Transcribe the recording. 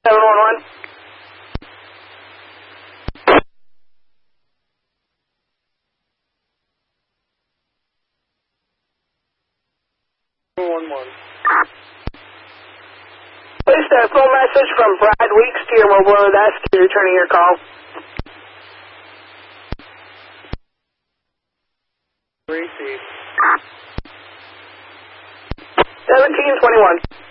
711. Placed a phone message from Brad Weeks to your mobile and ask you returning your call. 1721.